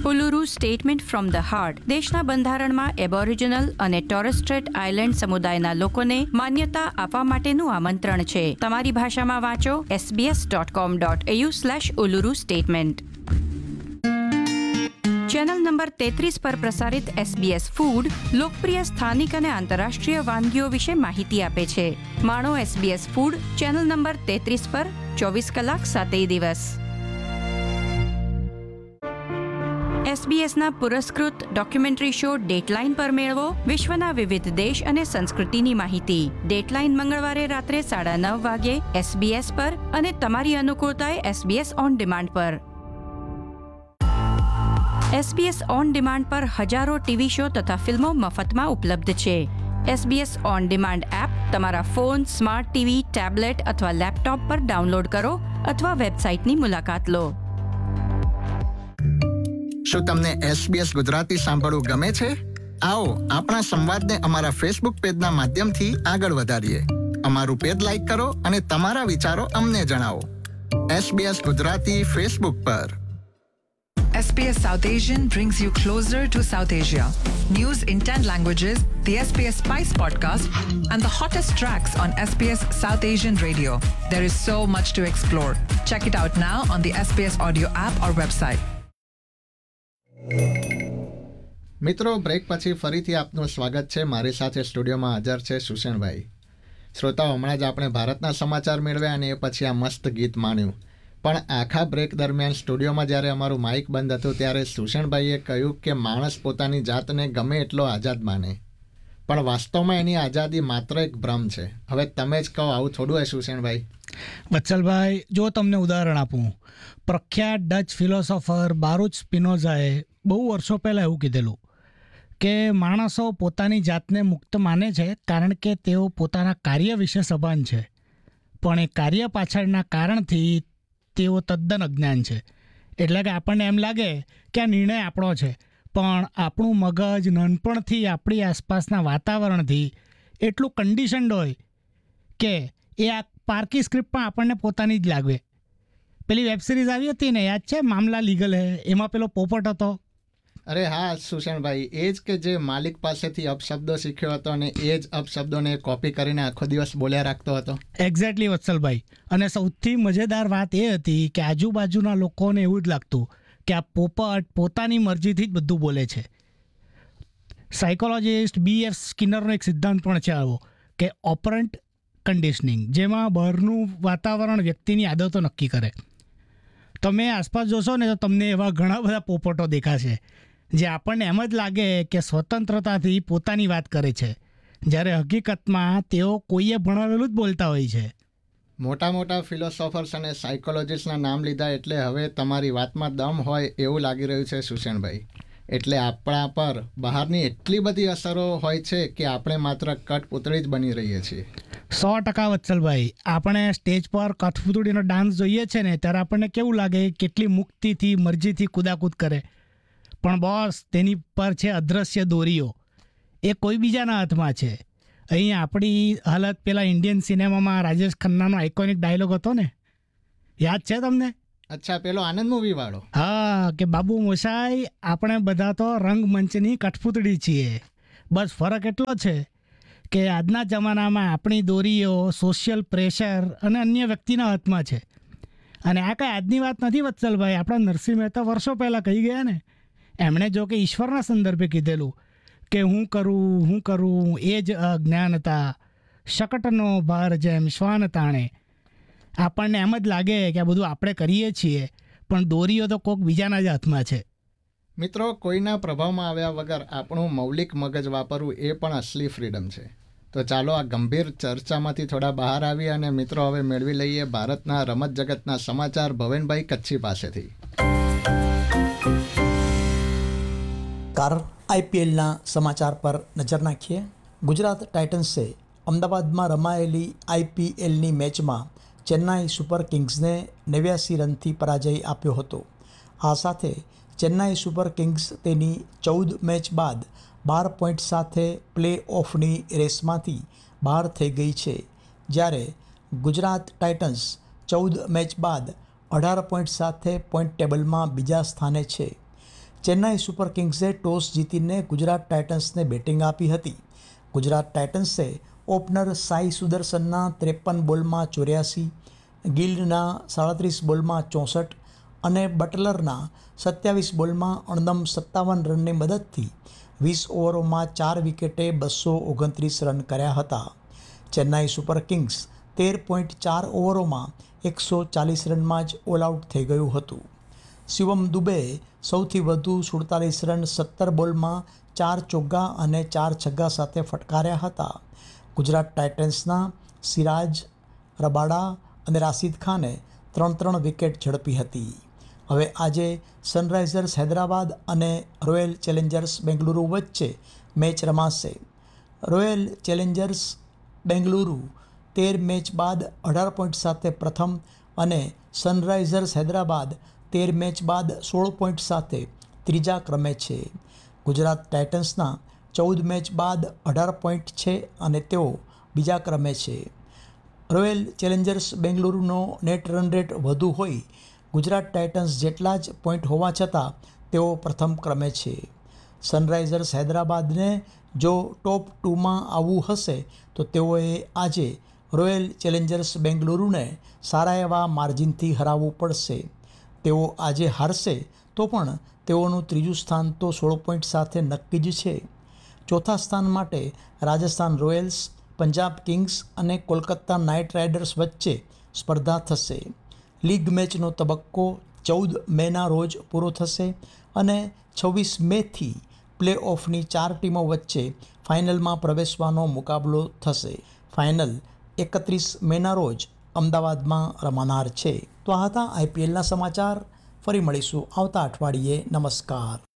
ઉલુરુ statement from the heart દેશના બંધારણમાં Aboriginal અને ટોરસ સ્ટ્રેટ આઇલેન્ડ સમુદાયના લોકોને માન્યતા આપવા માટેનું આમંત્રણ છે. તમારી ભાષામાં વાંચો sbs.com.au/uluru statement. ચેનલ નંબર 33 પર પ્રસારિત SBS ફૂડ લોકપ્રિય સ્થાનિક અને આંતરરાષ્ટ્રીય વાનગીઓ વિશે માહિતી આપે છે. માણો SBS ફૂડ ચેનલ નંબર 33 પર 24 કલાક 7 દિવસ. SBSના પુરસ્કૃત ડોક્યુમેન્ટરી શો ડેટલાઇન પર મેળવો વિશ્વના વિવિધ દેશ અને સંસ્કૃતિની માહિતી. ડેટલાઇન મંગળવારે રાત્રે 9:30 વાગે SBS પર અને તમારી અનુકૂળતાએ SBS ઓન ડિમાન્ડ પર. SBS ઓન ડિમાન્ડ પર હજારો ટીવી શો તથા ફિલ્મો મફતમાં ઉપલબ્ધ છે. SBS ઓન ડિમાન્ડ એપ તમારા ફોન, સ્માર્ટ ટીવી, ટેબ્લેટ અથવા લેપટોપ પર ડાઉનલોડ કરો અથવા વેબસાઇટની મુલાકાત લો. શું તમને SBS ગુજરાતી સાંભળવું ગમે છે? આવો આપણા સંવાદને અમારા ફેસબુક પેજના માધ્યમથી આગળ વધારીએ. અમારું પેજ લાઈક કરો અને તમારા વિચારો અમને જણાવો. SBS ગુજરાતી ફેસબુક પર. SBS South Asian brings you closer to South Asia. News in 10 languages, the SBS Spice podcast, and the hottest tracks on SBS South Asian radio. There is so much to explore. Check it out now on the SBS audio app or website. મિત્રો, break પછી ફરીથી આપનું સ્વાગત છે. મારી સાથે સ્ટુડિયોમાં હાજર છે સુષેણભાઈ. શ્રોતાઓ, હમણાં જ આપણે ભારતના સમાચાર મેળવ્યા અને એ પછી આ મસ્ત ગીત માણ્યું. પણ આખા બ્રેક દરમિયાન સ્ટુડિયોમાં જ્યારે અમારું માઇક બંધ હતું ત્યારે સુષેણભાઈએ કહ્યું કે માણસ પોતાની જાતને ગમે એટલો આઝાદ માને, પણ વાસ્તવમાં એની આઝાદી માત્ર એક ભ્રમ છે. હવે તમે જ કહો, આવું થોડું હોય સુષેણભાઈ? વત્સલભાઈ, જો તમને ઉદાહરણ આપું, પ્રખ્યાત ડચ ફિલોસોફર બારુચ સ્પિનોઝાએ બહુ વર્ષો પહેલાં એવું કીધેલું કે માણસો પોતાની જાતને મુક્ત માને છે કારણ કે તેઓ પોતાના કાર્ય વિશે સભાન છે, પણ એ કાર્ય પાછળના કારણથી તેઓ તદ્દન અજ્ઞાન છે. એટલે કે આપણને એમ લાગે કે આ નિર્ણય આપણો છે, પણ આપણું મગજ નાનપણથી આપણી આસપાસના વાતાવરણથી એટલું કન્ડિશન્ડ હોય કે એ આ પારકી સ્ક્રિપ્ટ પણ આપણને પોતાની જ લાગે. પેલી વેબ સિરીઝ આવી હતી ને, યાદ છે, મામલા લીગલ હે? એમાં પેલો પોપટ હતો. અરે હા સુષેણભાઈ, એ જ કે જે માલિક પાસેથી અપશબ્દો શીખ્યો હતો અને એ જ અપશબ્દોને કોપી કરીને આખો દિવસ બોલ્યા રાખતો હતો. એક્ઝેક્ટલી વત્સલભાઈ. અને સૌથી મજેદાર વાત એ હતી કે આજુબાજુના લોકોને એવું જ લાગતું કે આ પોપટ પોતાની મરજીથી જ બધું બોલે છે. સાયકોલોજિસ્ટ BF સ્કિનરનો એક સિદ્ધાંત પણ છે આવો કે ઓપરન્ટ કન્ડિશનિંગ, જેમાં બહારનું વાતાવરણ વ્યક્તિની આદતો નક્કી કરે. તમે આસપાસ જોશો ને તો તમને એવા ઘણા બધા પોપટો દેખાશે જે આપણને એમ જ લાગે કે સ્વતંત્રતાથી પોતાની વાત કરે છે, જ્યારે હકીકતમાં તેઓ કોઈએ ભણાવેલું જ બોલતા હોય છે. મોટા મોટા ફિલોસોફર્સ અને સાયકોલોજિસ્ટના નામ લીધા એટલે હવે તમારી વાતમાં દમ હોય એવું લાગી રહ્યું છે સુષેણભાઈ. એટલે આપણા પર બહારની એટલી બધી અસરો હોય છે કે આપણે માત્ર કઠપૂતળી જ બની રહીએ છીએ. 100% વત્સલભાઈ. આપણે સ્ટેજ પર કઠપૂતળીનો ડાન્સ જોઈએ છે ને ત્યારે આપણને કેવું લાગે, કેટલી મુક્તિથી મરજીથી કૂદાકૂદ કરે, પણ બોસ તેની પર છે અદૃશ્ય દોરીઓ. એ કોઈ બીજાના હાથમાં છે. અહીં આપણી હાલત પેલા ઇન્ડિયન સિનેમામાં રાજેશ ખન્નાનો આઇકોનિક ડાયલોગ હતો ને, યાદ છે તમને? અચ્છા, પેલો આનંદ મૂવી વાળો. હા, કે બાબુ મોસાઈ, આપણે બધા તો રંગમંચની કઠપૂતળી છીએ. બસ ફરક એટલો છે કે આજના જમાનામાં આપણી દોરીઓ સોશિયલ પ્રેશર અને અન્ય વ્યક્તિના હાથમાં છે. અને આ કંઈ આજની વાત નથી વત્સલભાઈ. આપણા નરસિંહ મહેતા વર્ષો પહેલાં કહી ગયા ને. એમણે જો કે ઈશ્વરના સંદર્ભે કીધેલું કે હું કરું એ જ અજ્ઞાનતા, શકટનો ભાર જેમ શ્વાન તાણે. આપણને એમ જ લાગે કે આ બધું આપણે કરીએ છીએ, પણ દોરીઓ તો કોઈક બીજાના જ હાથમાં છે. મિત્રો, કોઈના પ્રભાવમાં આવ્યા વગર આપણું મૌલિક મગજ વાપરવું એ પણ અસલી ફ્રીડમ છે. તો ચાલો આ ગંભીર ચર્ચામાંથી થોડા બહાર આવીએ અને મિત્રો હવે મેળવી લઈએ ભારતના રમત જગતના સમાચાર ભવેનભાઈ કચ્છી પાસેથી. IPLના સમાચાર પર નજર નાખીએ. ગુજરાત ટાઇટન્સે અમદાવાદમાં રમાયેલી IPLની મેચમાં ચેન્નાઈ સુપર કિંગ્સને 89 રનથી પરાજય આપ્યો હતો. આ સાથે ચેન્નાઈ સુપર કિંગ્સ તેની 14 મેચ બાદ 12 પોઈન્ટ સાથે પ્લે ઓફની રેસમાંથી બહાર થઈ ગઈ છે, જ્યારે ગુજરાત ટાઇટન્સ 14 મેચ બાદ 18 પોઈન્ટ સાથે પોઈન્ટ ટેબલમાં બીજા સ્થાને છે. ચેન્નાઈ સુપર કિંગ્સે ટોસ જીતીને ગુજરાત ટાઇટન્સને બેટિંગ આપી હતી. ગુજરાત ટાઇટન્સે ઓપનર સાઈ સુદર્શનના 53 બોલમાં 84, ગિલ્ડના 37 બોલમાં 64 અને બટલરના 27 બોલમાં અણનમ 57 રનની મદદથી 20 ઓવરોમાં 4 વિકેટે 229 રન કર્યા હતા. ચેન્નાઈ સુપર કિંગ્સ 13.4 ઓવરોમાં 140 રનમાં જ ઓલ આઉટ થઈ ગયું હતું. શિવમ દુબેએ સૌથી વધુ 47 રન 17 બોલમાં 4 ચોગ્ગા અને 4 છગ્ગા સાથે ફટકાર્યા હતા. ગુજરાત ટાઇટન્સના સિરાજ, રબાડા અને રાશિદ ખાને 3 વિકેટ ઝડપી હતી. હવે આજે સનરાઇઝર્સ હૈદરાબાદ અને રોયલ ચેલેન્જર્સ બેંગલુરુ વચ્ચે મેચ રમાશે. રોયલ ચેલેન્જર્સ બેંગલુરુ 13 મેચ બાદ 18 પોઈન્ટ સાથે પ્રથમ અને સનરાઇઝર્સ હૈદરાબાદ 13 મેચ બાદ 16 પોઈન્ટ સાથે ત્રીજા ક્રમે છે. ગુજરાત ટાઇટન્સના 14 મેચ બાદ 18 પોઈન્ટ છે અને તેઓ બીજા ક્રમે છે. Royal Challengers બેંગલુરુનો net run rate વધુ હોય ગુજરાત ટાઇટન્સ જેટલા જ પોઈન્ટ હોવા છતાં તેઓ પ્રથમ ક્રમે છે. સનરાઇઝર્સ હૈદરાબાદને જો ટોપ 2માં આવવું હશે તો તેઓએ આજે રોયલ ચેલેન્જર્સ બેંગલુરુને સારા એવા માર્જિનથી હરાવવું પડશે. તેઓ આજે હારશે તો પણ તેઓનું ત્રીજું સ્થાન તો 16 પોઈન્ટ સાથે નક્કી જ છે. ચોથા સ્થાન માટે રાજસ્થાન રોયલ્સ, પંજાબ કિંગ્સ અને કોલકાતા નાઇટ રાઇડર્સ વચ્ચે સ્પર્ધા થશે. લીગ મેચનો તબક્કો 14 મેના રોજ પૂરો થશે અને 26 મેથી પ્લે ઓફની 4 ટીમો વચ્ચે ફાઇનલમાં પ્રવેશવાનો મુકાબલો થશે. ફાઇનલ 31 મેના રોજ અમદાવાદમાં રમાનાર છે. તો આ હતા IPLના સમાચાર. ફરી મળીશું આવતા અઠવાડિયે. નમસ્કાર.